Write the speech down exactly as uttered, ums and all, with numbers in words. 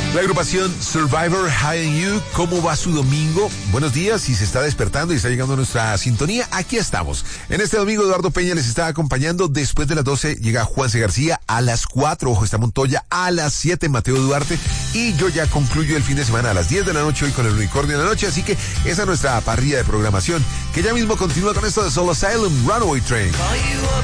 La agrupación Survivor High on You, ¿cómo va su domingo? Buenos días, si se está despertando y está llegando a nuestra sintonía, aquí estamos. En este domingo Eduardo Peña les está acompañando. Después de las doce llega Juanse García, a las cuatro Ojo está Montoya, a las siete Mateo Duarte, y yo ya concluyo el fin de semana a las diez de la noche hoy con el Unicornio de la Noche, así que esa es nuestra parrilla de programación, que ya mismo continúa con esto de Soul Asylum, Runaway Train.